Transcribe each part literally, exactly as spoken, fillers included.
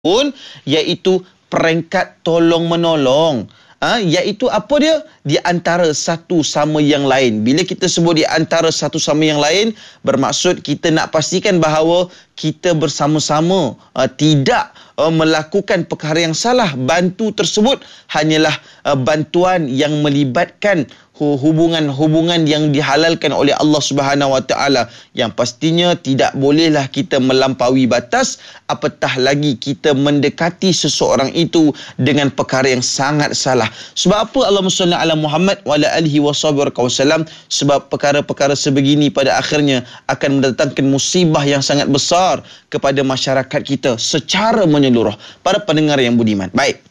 pun iaitu peringkat tolong-menolong. Ha, iaitu apa dia? Di antara satu sama yang lain. Bila kita sebut di antara satu sama yang lain, bermaksud kita nak pastikan bahawa kita bersama-sama uh, tidak uh, melakukan perkara yang salah. Bantu tersebut hanyalah uh, bantuan yang melibatkan hubungan-hubungan yang dihalalkan oleh Allah Subhanahu Wa Taala, yang pastinya tidak bolehlah kita melampaui batas, apatah lagi kita mendekati seseorang itu dengan perkara yang sangat salah. Sebab apa? Allahumma salli ala Muhammad wa ala alihi wasallam. Sebab perkara-perkara sebegini pada akhirnya akan mendatangkan musibah yang sangat besar kepada masyarakat kita secara menyeluruh. Para pendengar yang budiman. Baik.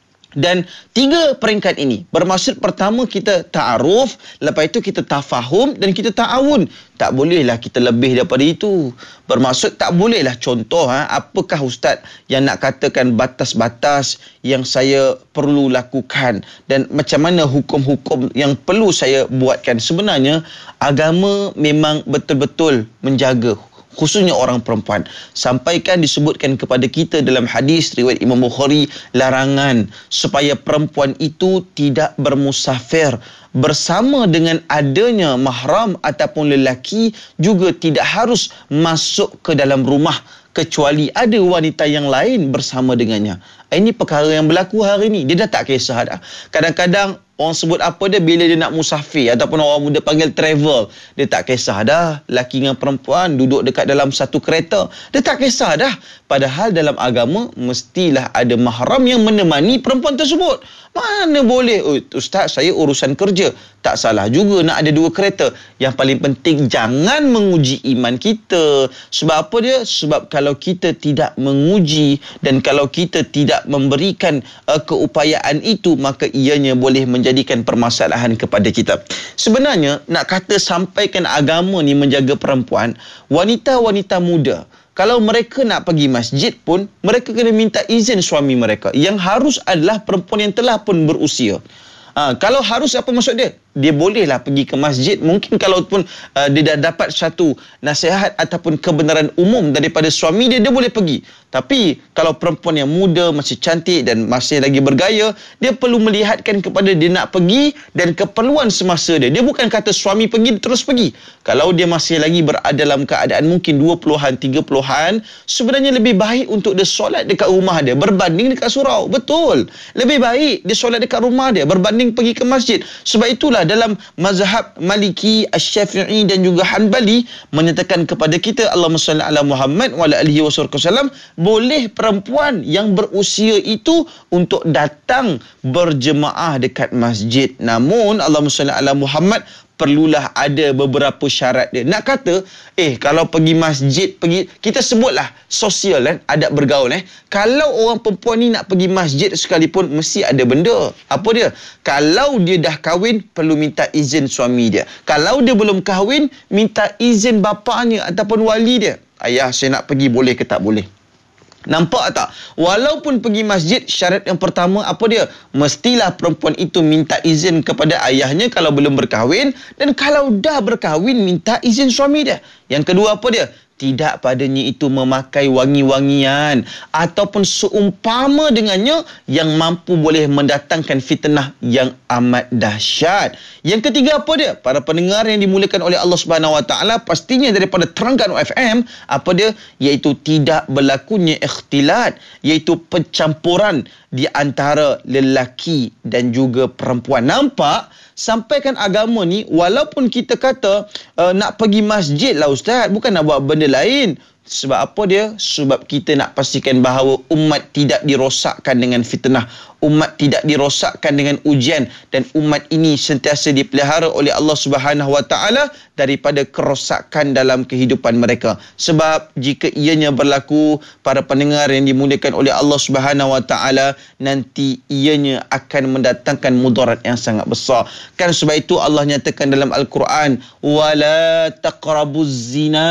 Dan tiga peringkat ini bermaksud pertama kita ta'aruf, lepas itu kita tafahum dan kita ta'awun. Tak bolehlah kita lebih daripada itu. Bermaksud tak bolehlah contoh, ha, apakah ustaz yang nak katakan batas-batas yang saya perlu lakukan dan macam mana hukum-hukum yang perlu saya buatkan. Sebenarnya agama memang betul-betul menjaga khususnya orang perempuan. Sampaikan disebutkan kepada kita dalam hadis riwayat Imam Bukhari, larangan supaya perempuan itu tidak bermusafir bersama dengan adanya mahram ataupun lelaki, juga tidak harus masuk ke dalam rumah kecuali ada wanita yang lain bersama dengannya. Ini perkara yang berlaku hari ini. Dia dah tak kisah dah. Kadang-kadang orang sebut apa dia bila dia nak musafir ataupun orang muda panggil travel. Dia tak kisah dah lelaki dengan perempuan duduk dekat dalam satu kereta. Dia tak kisah dah. Padahal dalam agama mestilah ada mahram yang menemani perempuan tersebut. Mana boleh, oh, ustaz saya urusan kerja. Tak salah juga nak ada dua kereta. Yang paling penting jangan menguji iman kita. Sebab apa dia? Sebab kalau kita tidak menguji dan kalau kita tidak memberikan uh, keupayaan itu, maka ianya boleh menjadikan permasalahan kepada kita. Sebenarnya nak kata sampaikan agama ni menjaga perempuan, wanita-wanita muda kalau mereka nak pergi masjid pun, mereka kena minta izin suami mereka. Yang harus adalah perempuan yang telah pun berusia. Ha, kalau harus apa maksud dia? Dia bolehlah pergi ke masjid. Mungkin kalaupun uh, dia dah dapat satu nasihat ataupun kebenaran umum daripada suami dia, dia boleh pergi. Tapi kalau perempuan yang muda, masih cantik dan masih lagi bergaya, dia perlu melihatkan kepada dia nak pergi dan keperluan semasa dia. Dia bukan kata suami pergi, terus pergi. Kalau dia masih lagi berada dalam keadaan mungkin dua puluhan, tiga puluhan, sebenarnya lebih baik untuk dia solat dekat rumah dia berbanding dekat surau. Betul. Lebih baik dia solat dekat rumah dia berbanding pergi ke masjid. Sebab itulah dalam mazhab Maliki, Asy-Syafi'i dan juga Hanbali menyatakan kepada kita, Allahumma salli ala Muhammad wa ala alihi wasallam, boleh perempuan yang berusia itu untuk datang berjemaah dekat masjid. Namun Allahumma salli ala Muhammad, perlulah ada beberapa syarat dia. Nak kata, eh kalau pergi masjid, pergi, kita sebutlah sosial kan, adab bergaul eh. Kalau orang perempuan ni nak pergi masjid sekalipun, mesti ada benda. Apa dia? Kalau dia dah kahwin, perlu minta izin suami dia. Kalau dia belum kahwin, minta izin bapaknya ataupun wali dia. Ayah, saya nak pergi, boleh ke tak boleh? Nampak tak? Walaupun pergi masjid, syarat yang pertama apa dia? Mestilah perempuan itu minta izin kepada ayahnya kalau belum berkahwin, dan kalau dah berkahwin minta izin suami dia. Yang kedua apa dia? Tidak padanya itu memakai wangi-wangian ataupun seumpama dengannya yang mampu boleh mendatangkan fitnah yang amat dahsyat. Yang ketiga apa dia? Para pendengar yang dimuliakan oleh Allah Subhanahu Wa Taala, pastinya daripada Terengganu F M, apa dia? Iaitu tidak berlakunya ikhtilat, iaitu pencampuran di antara lelaki dan juga perempuan. Nampak? Sampaikan agama ni, walaupun kita kata uh, nak pergi masjid lah ustaz, bukan nak buat benda lain. Sebab apa dia? Sebab kita nak pastikan bahawa umat tidak dirosakkan dengan fitnah, umat tidak dirosakkan dengan ujian, dan umat ini sentiasa dipelihara oleh Allah Subhanahu Wa Taala daripada kerosakan dalam kehidupan mereka. Sebab jika ianya berlaku, para pendengar yang dimuliakan oleh Allah Subhanahu Wa Taala, nanti ianya akan mendatangkan mudarat yang sangat besar. Kan sebab itu Allah nyatakan dalam Al-Quran, wala taqrabuz zina,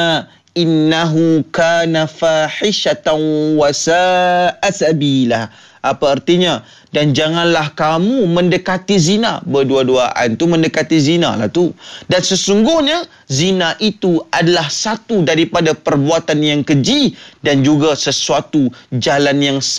innahu kana fahishatan wa sa'a sabila. Apa artinya? Dan janganlah kamu mendekati zina. Berdua-duaan tu mendekati zina lah tu. Dan sesungguhnya zina itu adalah satu daripada perbuatan yang keji dan juga sesuatu jalan yang